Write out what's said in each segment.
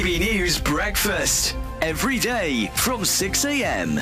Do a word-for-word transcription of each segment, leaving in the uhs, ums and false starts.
T V News Breakfast, every day from six a m.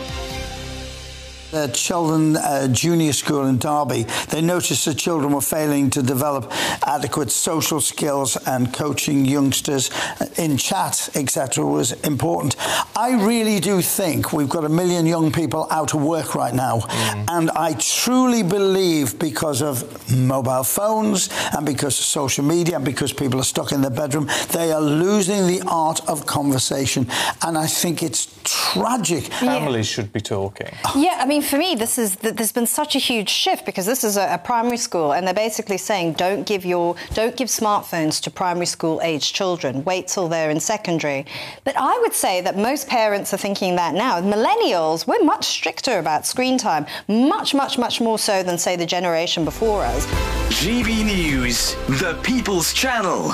At Sheldon uh, Junior School in Derby, they noticed the children were failing to develop adequate social skills, and coaching youngsters in chat, et cetera, was important. I really do think we've got a million young people out of work right now, mm. and I truly believe because of mobile phones and because of social media and because people are stuck in their bedroom, they are losing the art of conversation, and I think it's tragic. Yeah. Families should be talking. Yeah, I mean, for me, this is there's been such a huge shift because this is a, a primary school, and they're basically saying don't give your don't give smartphones to primary school age children. Wait till they're in secondary. But I would say that most parents are thinking that now. Millennials, we're much stricter about screen time, much, much, much more so than say the generation before us. G B News, the People's Channel.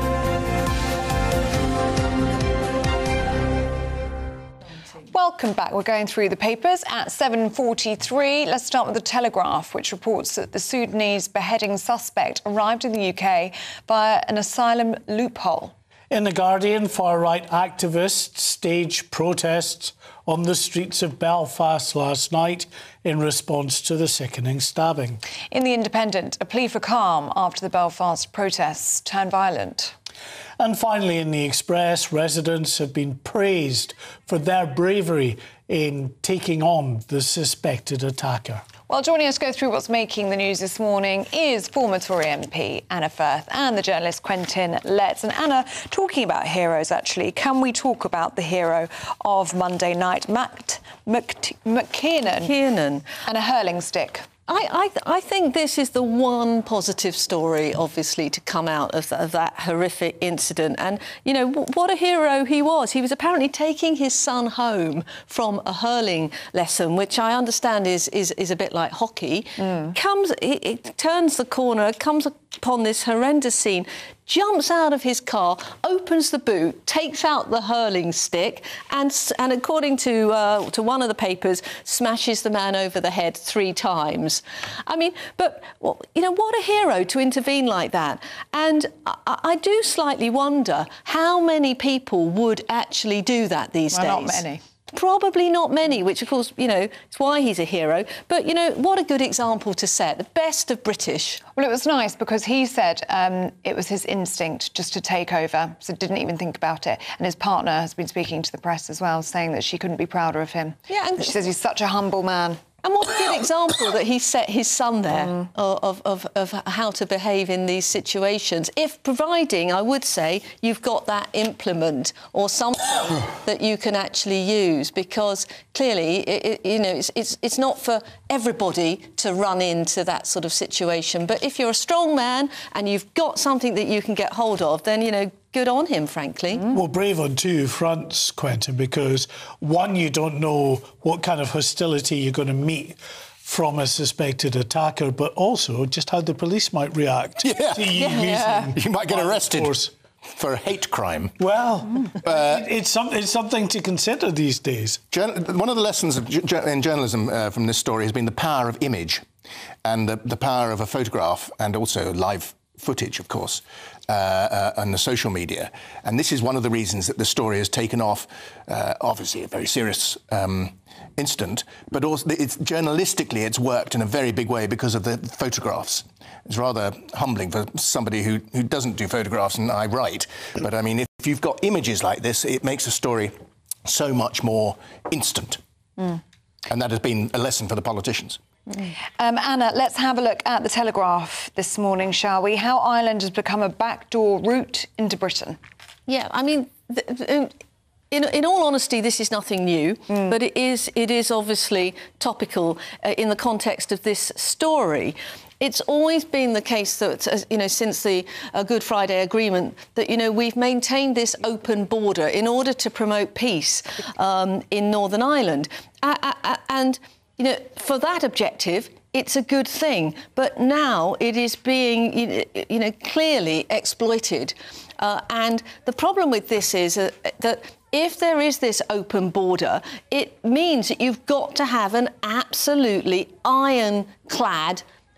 Welcome back. We're going through the papers at seven forty-three. Let's start with The Telegraph, which reports that the Sudanese beheading suspect arrived in the U K via an asylum loophole. In The Guardian, far-right activists staged protests on the streets of Belfast last night in response to the sickening stabbing. In The Independent, a plea for calm after the Belfast protests turned violent. And finally, in The Express, residents have been praised for their bravery in taking on the suspected attacker. Well, joining us to go through what's making the news this morning is former Tory M P Anna Firth and the journalist Quentin Letts. And Anna, talking about heroes, actually, can we talk about the hero of Monday night, Matt McKiernan, Kiernan. and a hurling stick? I, I, I think this is the one positive story, obviously, to come out of, of that horrific incident. And, you know, w what a hero he was. He was apparently taking his son home from a hurling lesson, which I understand is, is, is a bit like hockey. Mm. Comes, it, it turns the corner, comes upon this horrendous scene, jumps out of his car, opens the boot, takes out the hurling stick, and, and according to, uh, to one of the papers, smashes the man over the head three times. I mean, but, well, you know, what a hero to intervene like that. And I, I do slightly wonder how many people would actually do that these well, days. Not many. Probably not many, which, of course, you know, it's why he's a hero. But, you know, what a good example to set. The best of British. Well, it was nice because he said um, it was his instinct just to take over, so didn't even think about it. And his partner has been speaking to the press as well, saying that she couldn't be prouder of him. Yeah, and she says he's such a humble man. And what a good example that he set his son there mm. of, of, of how to behave in these situations. If providing, I would say, you've got that implement or something that you can actually use, because clearly, it, it, you know, it's, it's, it's not for everybody to run into that sort of situation. But if you're a strong man and you've got something that you can get hold of, then, you know, good on him, frankly. Mm. Well, brave on two fronts, Quentin, because, one, you don't know what kind of hostility you're going to meet from a suspected attacker, but also just how the police might react yeah. to you yeah. using... You might get arrested force. For hate crime. Well, uh, it's, some, it's something to consider these days. One of the lessons of, in journalism uh, from this story has been the power of image and the, the power of a photograph, and also live footage, of course, uh, uh, on the social media. And this is one of the reasons that the story has taken off, uh, obviously a very serious um, incident, but also it's, journalistically it's worked in a very big way because of the photographs. It's rather humbling for somebody who, who doesn't do photographs and I write. But, I mean, if, if you've got images like this, it makes a story so much more instant. Mm. And that has been a lesson for the politicians. Um, Anna, let's have a look at The Telegraph this morning, shall we? How Ireland has become a backdoor route into Britain. Yeah, I mean, th th in, in all honesty, this is nothing new, mm. but it is, it is obviously topical uh, in the context of this story. It's always been the case that, uh, you know, since the uh, Good Friday Agreement, that, you know, we've maintained this open border in order to promote peace um, in Northern Ireland. Uh, uh, and... You know, for that objective, it's a good thing. But now it is being, you know, clearly exploited. Uh, and the problem with this is uh, that if there is this open border, it means that you've got to have an absolutely ironclad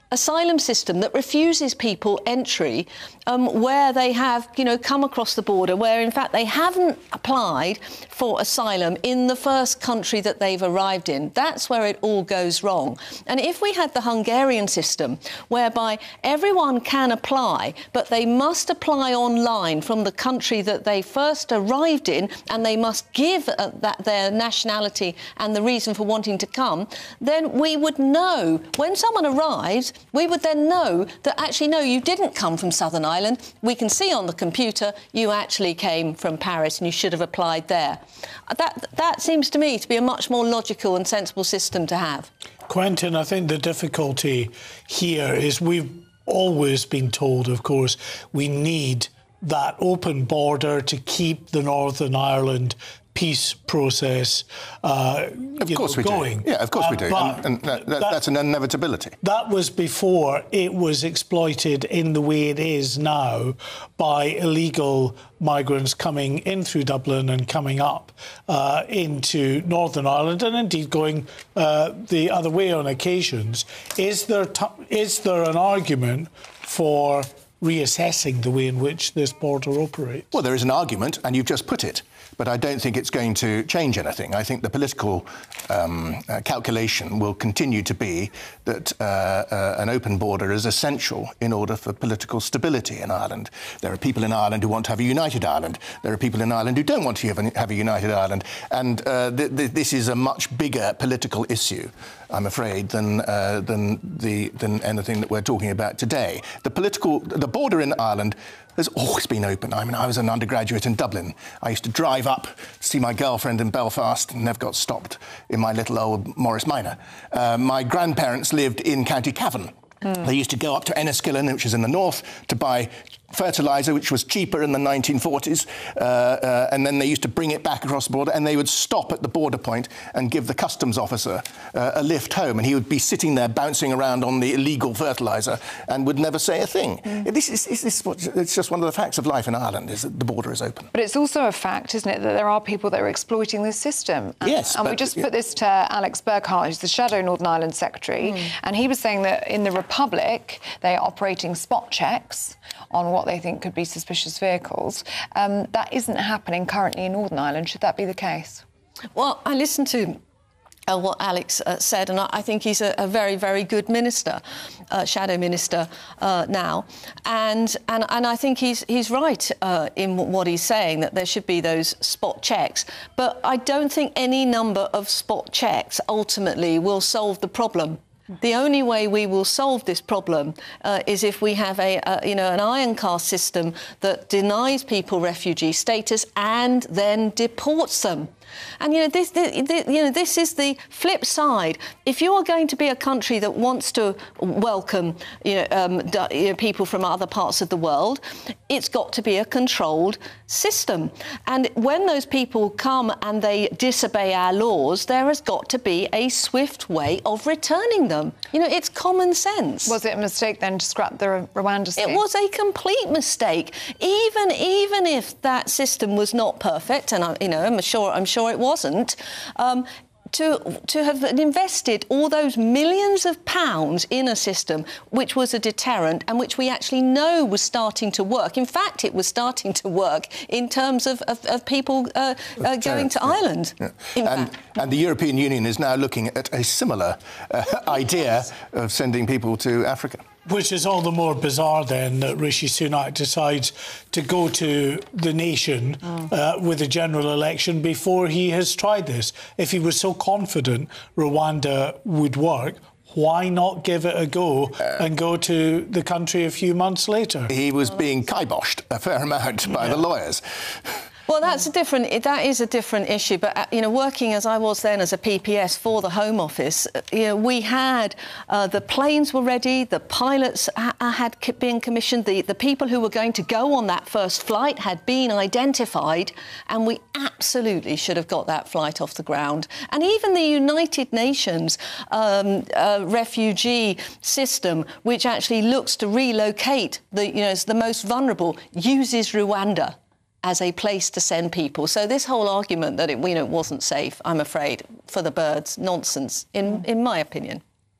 asylum system that refuses people entry um, where they have, you know, come across the border, where in fact they haven't applied for asylum in the first country that they've arrived in. That's where it all goes wrong. And if we had the Hungarian system, whereby everyone can apply, but they must apply online from the country that they first arrived in, and they must give uh, that their nationality and the reason for wanting to come, then we would know, when someone arrives, we would then know that actually, no, you didn't come from Southern Ireland. We can see on the computer you actually came from Paris and you should have applied there. That, that seems to me to be a much more logical and sensible system to have. Quentin, I think the difficulty here is we've always been told, of course, we need that open border to keep the Northern Ireland peace process uh, of course know, we going. do. Yeah, of course uh, we do. But and and that, that, that, that's an inevitability. That was before it was exploited in the way it is now by illegal migrants coming in through Dublin and coming up uh, into Northern Ireland, and indeed going uh, the other way on occasions. Is there t- is there an argument for reassessing the way in which this border operates? Well, there is an argument, and you've just put it. But I don't think it's going to change anything. I think the political um, uh, calculation will continue to be that uh, uh, an open border is essential in order for political stability in Ireland. There are people in Ireland who want to have a united Ireland. There are people in Ireland who don't want to have a, have a united Ireland. And uh, th- th- this is a much bigger political issue, I'm afraid, than uh, than the than anything that we're talking about today. The political, the border in Ireland has always been open. I mean, I was an undergraduate in Dublin. I used to drive up, see my girlfriend in Belfast, and never got stopped in my little old Morris Minor. Uh, my grandparents lived in County Cavan. Mm. They used to go up to Enniskillen, which is in the north, to buy fertiliser, which was cheaper in the nineteen forties, uh, uh, and then they used to bring it back across the border, and they would stop at the border point and give the customs officer uh, a lift home, and he would be sitting there bouncing around on the illegal fertiliser and would never say a thing. Mm. This is, this is what, it's just one of the facts of life in Ireland, is that the border is open. But it's also a fact, isn't it, that there are people that are exploiting this system. And, yes. And but, we just yeah. put this to Alex Burkhardt, who's the Shadow Northern Ireland Secretary, mm. and he was saying that in the Republic they are operating spot checks on what they think could be suspicious vehicles. Um, that isn't happening currently in Northern Ireland. Should that be the case? Well, I listened to uh, what Alex uh, said, and I, I think he's a, a very, very good minister, uh, shadow minister uh, now. And, and and I think he's he's right uh, in what he's saying, that there should be those spot checks. But I don't think any number of spot checks ultimately will solve the problem. The only way we will solve this problem uh, is if we have a, a, you know, an iron cast system that denies people refugee status and then deports them. And, you know, this, this, you know, this is the flip side. If you are going to be a country that wants to welcome, you know, um, you know, people from other parts of the world, it's got to be a controlled system. And when those people come and they disobey our laws, there has got to be a swift way of returning them. You know, it's common sense. Was it a mistake then to scrap the Rwanda scheme? It was a complete mistake. Even even if that system was not perfect, and I, you know, I'm sure I'm sure it wasn't. Um, To, to have invested all those millions of pounds in a system which was a deterrent and which we actually know was starting to work. In fact, it was starting to work in terms of, of, of people uh, uh, going to yeah. Ireland. Yeah. And, and the European Union is now looking at a similar uh, idea of sending people to Africa. Which is all the more bizarre, then, that Rishi Sunak decides to go to the nation mm. uh, with a general election before he has tried this. If he was so confident Rwanda would work, why not give it a go uh, and go to the country a few months later? He was being kiboshed a fair amount by yeah. the lawyers. Well, that's a different. That is a different issue. But uh, you know, working as I was then as a P P S for the Home Office, uh, you know, we had uh, the planes were ready, the pilots ha- had been commissioned, the the people who were going to go on that first flight had been identified, and we absolutely should have got that flight off the ground. And even the United Nations um, uh, refugee system, which actually looks to relocate the you know the most vulnerable, uses Rwanda as a place to send people. So this whole argument that it, you know, wasn't safe, I'm afraid, for the birds, nonsense, in, in my opinion.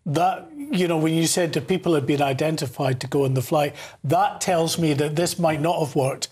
that, you know, when you said that people had been identified to go on the flight, that tells me that this might not have worked